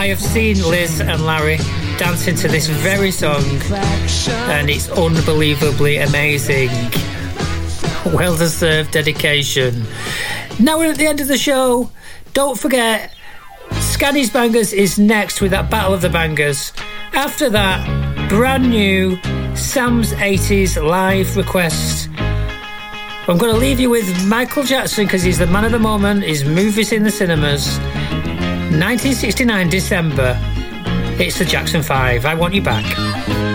I have seen Liz and Larry dancing to this very song, and it's unbelievably amazing. Well-deserved dedication. Now we're at the end of the show. Don't forget, Scanny's Bangers is next with that Battle of the Bangers. After that, brand new Sam's 80s live request. I'm going to leave you with Michael Jackson because he's the man of the moment. His movies in the cinemas. 1969 December. It's the Jackson 5. I Want You Back.